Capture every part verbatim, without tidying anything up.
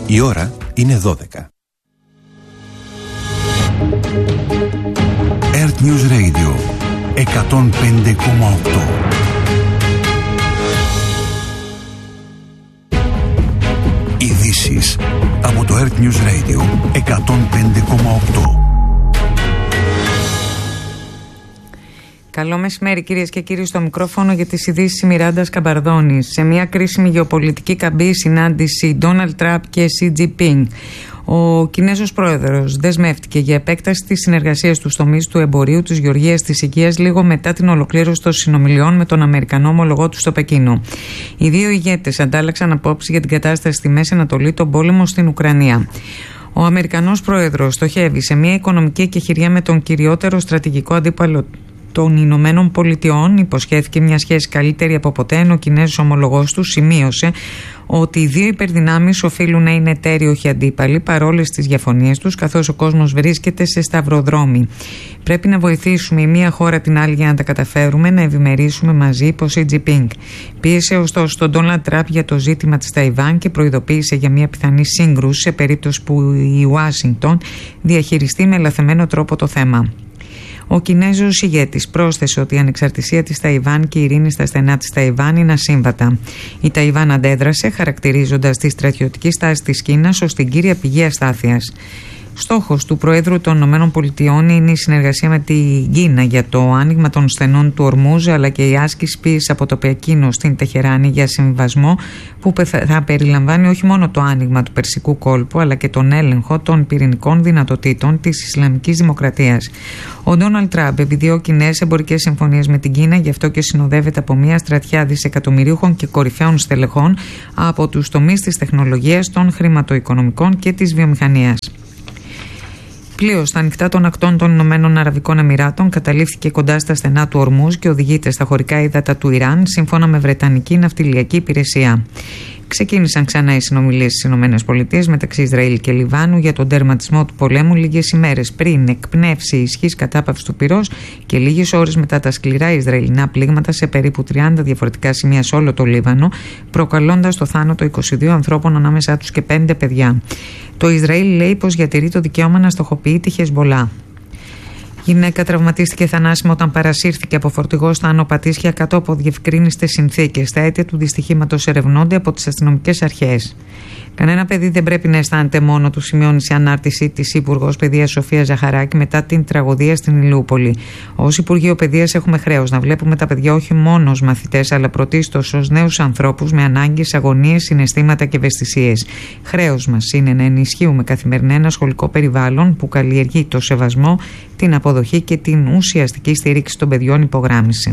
Η ώρα είναι δώδεκα. Earth News Radio εκατόν πέντε κόμμα οκτώ. Ειδήσεις από το Earth News Radio εκατόν πέντε κόμμα οκτώ. Καλό μεσημέρι, κυρίες και κύριοι, στο μικρόφωνο για τις ειδήσεις Μιράντας Καμπαρδόνης. Σε μια κρίσιμη γεωπολιτική καμπή συνάντηση Ντόναλντ Τραμπ και Σι Τζινπίνγκ, ο Κινέζος πρόεδρος δεσμεύτηκε για επέκταση της συνεργασίας στους τομείς του εμπορίου, της γεωργίας, της υγείας, λίγο μετά την ολοκλήρωση των συνομιλιών με τον Αμερικανό ομολογό του στο Πεκίνο. Οι δύο ηγέτες αντάλλαξαν απόψεις για την κατάσταση στη Μέση Ανατολή, τον πόλεμο στην Ουκρανία. Ο Αμερικανός πρόεδρος στοχεύει σε μια οικονομική εκεχηρία με τον κυριότερο στρατηγικό αντίπαλο των Ηνωμένων Πολιτειών. Υποσχέθηκε μια σχέση καλύτερη από ποτέ, ενώ ο Κινέζος ομολογός του σημείωσε ότι οι δύο υπερδυνάμεις οφείλουν να είναι εταίροι, όχι αντίπαλοι, παρόλες τις διαφωνίες τους, καθώς ο κόσμος βρίσκεται σε σταυροδρόμι. Πρέπει να βοηθήσουμε η μία χώρα την άλλη για να τα καταφέρουμε, να ευημερίσουμε μαζί, είπε ο Σι Τζινπίνγκ. Πίεσε ωστόσο τον Ντόναλντ Τραμπ για το ζήτημα της Ταϊβάν και προειδοποίησε για μια πιθανή σύγκρουση σε περίπτωση που η Ουάσιγκτον διαχειριστεί με λαθεμένο τρόπο το θέμα. Ο Κινέζος ηγέτης πρόσθεσε ότι η ανεξαρτησία της Ταϊβάν και η ειρήνη στα στενά της Ταϊβάν είναι ασύμβατα. Η Ταϊβάν αντέδρασε χαρακτηρίζοντας τη στρατιωτική στάση της Κίνας ως την κύρια πηγή αστάθειας. Στόχος του Προέδρου των ΗΠΑ είναι η συνεργασία με την Κίνα για το άνοιγμα των στενών του Ορμούζ, αλλά και η άσκηση πίεσης από το Πεκίνο στην Τεχεράνη για συμβιβασμό που θα περιλαμβάνει όχι μόνο το άνοιγμα του Περσικού κόλπου, αλλά και τον έλεγχο των πυρηνικών δυνατοτήτων της Ισλαμικής Δημοκρατίας. Ο Ντόναλντ Τραμπ επιδιώκει νέες εμπορικές συμφωνίες με την Κίνα, γι' αυτό και συνοδεύεται από μια στρατιά δισεκατομμυρίουχων και κορυφαίων στελεχών από τους τομείς της τεχνολογίας, των χρηματοοικονομικών και της βιομηχανίας. Πλοίο στα ανοιχτά των ακτών των Ηνωμένων Αραβικών Εμιράτων καταλήφθηκε κοντά στα στενά του Ορμούζ και οδηγείται στα χωρικά ύδατα του Ιράν, σύμφωνα με Βρετανική Ναυτιλιακή Υπηρεσία. Ξεκίνησαν ξανά οι συνομιλίες στις ΗΠΑ μεταξύ Ισραήλ και Λιβάνου για τον τερματισμό του πολέμου λίγες ημέρες πριν εκπνεύσει η ισχύς κατάπαυση του πυρός και λίγες ώρες μετά τα σκληρά Ισραηλινά πλήγματα σε περίπου τριάντα διαφορετικά σημεία σε όλο το Λίβανο, προκαλώντας το θάνατο είκοσι δύο ανθρώπων, ανάμεσά τους και πέντε παιδιά. Το Ισραήλ λέει πως διατηρεί το δικαίωμα να στοχοποιεί τη Χεσμολά. Γυναίκα τραυματίστηκε θανάσιμα όταν παρασύρθηκε από φορτηγό στα Άνω Πατήσια κάτω από διευκρίνιστες συνθήκες. Τα αίτια του δυστυχήματος ερευνώνται από τις αστυνομικές αρχές. Κανένα παιδί δεν πρέπει να αισθάνεται μόνο του, σημειώνει σε ανάρτησή της Υπουργός Παιδείας Σοφία Ζαχαράκη μετά την τραγωδία στην Ηλιούπολη. Ως Υπουργείο Παιδείας έχουμε χρέος να βλέπουμε τα παιδιά όχι μόνο ως μαθητές, αλλά πρωτίστως ως νέους ανθρώπους με ανάγκες, αγωνίες, συναισθήματα και ευαισθησίες. Χρέος μας είναι να ενισχύουμε καθημερινά ένα σχολικό περιβάλλον που καλλιεργεί το σεβασμό, την αποδοχή και την ουσιαστική στήριξη των παιδιών, υπογράμμισε.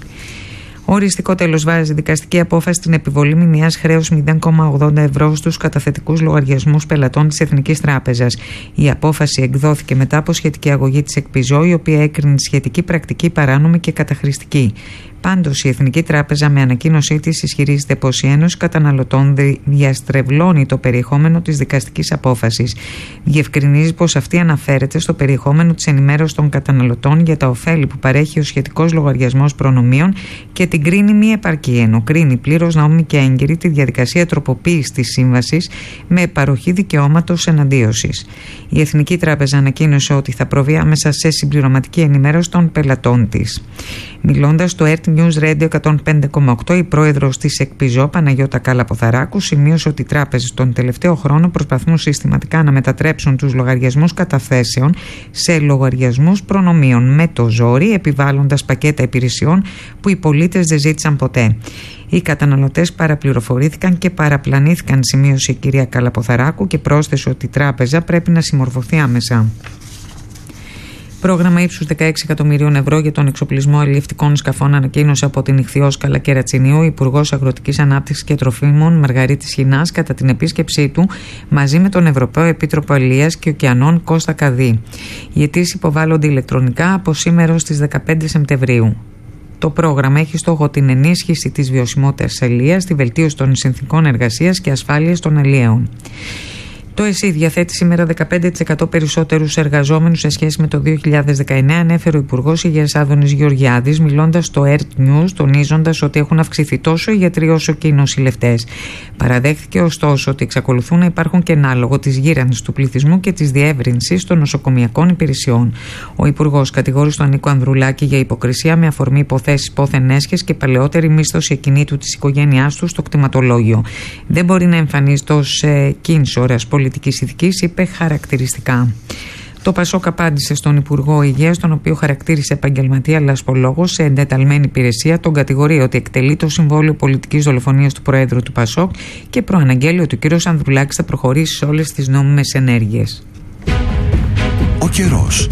Οριστικό τέλος βάζει δικαστική απόφαση στην επιβολή μηνιαίας χρέους μηδέν κόμμα ογδόντα ευρώ στους καταθετικούς λογαριασμούς πελατών της Εθνικής Τράπεζας. Η απόφαση εκδόθηκε μετά από σχετική αγωγή της ΕΚΠΙΖΟ, η οποία έκρινε τη σχετική πρακτική παράνομη και καταχρηστική. Πάντως, η Εθνική Τράπεζα με ανακοίνωσή της ισχυρίζεται πως η Ένωση Καταναλωτών διαστρεβλώνει το περιεχόμενο της δικαστικής απόφασης. Διευκρινίζει πως αυτή αναφέρεται στο περιεχόμενο της ενημέρωσης των καταναλωτών για τα ωφέλη που παρέχει ο σχετικός λογαριασμός προνομίων και την κρίνει μη επαρκή, ενώ κρίνει πλήρως νόμιμη και έγκυρη τη διαδικασία τροποποίησης της σύμβασης με παροχή δικαιώματος εναντίωσης. Η Εθνική Τράπεζα ανακοίνωσε ότι θα προβεί άμεσα σε συμπληρωματική ενημέρωση των πελατών της. Μιλώντας στο Earth News Radio εκατόν πέντε κόμμα οκτώ, η πρόεδρος της ΕΚΠΙΖΟ, Παναγιώτα Καλαποθαράκου, σημείωσε ότι οι τράπεζες τον τελευταίο χρόνο προσπαθούν συστηματικά να μετατρέψουν τους λογαριασμούς καταθέσεων σε λογαριασμούς προνομίων με το ζόρι, επιβάλλοντας πακέτα υπηρεσιών που οι πολίτες δεν ζήτησαν ποτέ. Οι καταναλωτές παραπληροφορήθηκαν και παραπλανήθηκαν, σημείωσε η κυρία Καλαποθαράκου, και πρόσθεσε ότι η τράπεζα πρέπει να συμμορφωθεί άμεσα. Πρόγραμμα ύψους δεκαέξι εκατομμυρίων ευρώ για τον εξοπλισμό αλλιευτικών σκαφών ανακοίνωσε από την Ιχθυόσκαλα Κερατσινίου ο Υπουργός Αγροτικής Ανάπτυξης και Τροφίμων Μαργαρίτης Χινάς κατά την επίσκεψή του μαζί με τον Ευρωπαίο Επίτροπο Αλίας και Ωκεανών Κώστα Καδί. Οι αιτήσεις υποβάλλονται ηλεκτρονικά από σήμερα στις δεκαπέντε Σεπτεμβρίου. Το πρόγραμμα έχει στόχο την ενίσχυση της βιωσιμότητας της αλίας, τη βελτίωση των συνθηκών εργασίας και ασφάλειας των αλιέων. Το ΕΣΥ διαθέτει σήμερα δεκαπέντε τοις εκατό περισσότερους εργαζόμενους σε σχέση με το δύο χιλιάδες δεκαεννέα, ανέφερε ο Υπουργός Υγείας Άδωνης Γεωργιάδης, μιλώντας στο ΕΡΤ News, τονίζοντας ότι έχουν αυξηθεί τόσο οι γιατροί όσο και οι νοσηλευτές. Παραδέχθηκε ωστόσο ότι εξακολουθούν να υπάρχουν κενά λόγω της γύρανσης του πληθυσμού και της διεύρυνσης των νοσοκομειακών υπηρεσιών. Ο Υπουργός κατηγόρησε τον Νίκο Ανδρουλάκη για υποκρισία με αφορμή υποθέσεις πόθεν έσχες και παλαιότερη μίσθωση ακινήτου της οικογένειάς του στο κτηματολόγιο. Δεν μπορεί να εμφανίζεται ως ε, κίνσορας πολιτικής ηθικής, είπε χαρακτηριστικά. Το Πασόκ απάντησε στον Υπουργό Υγείας, τον οποίο χαρακτήρισε επαγγελματία λασπολόγο σε εντεταλμένη υπηρεσία, τον κατηγορεί ότι εκτελεί το συμβόλαιο πολιτικής δολοφονίας του Προέδρου του Πασόκ και προαναγγέλει ότι ο κ. Ανδρουλάκης θα προχωρήσει σε όλες τις νόμιμες ενέργειες. Ο καιρός.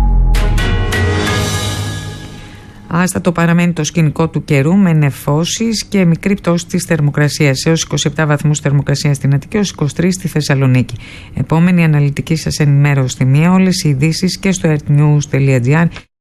Άστατο παραμένει το σκηνικό του καιρού με νεφώσεις και μικρή πτώση της θερμοκρασίας έως είκοσι επτά βαθμούς θερμοκρασία στην Αττική, έως είκοσι τρεις στη Θεσσαλονίκη. Επόμενη αναλυτική σας ενημέρωση στη μία, όλες οι ειδήσεις και στο ερτnews τελεία gr.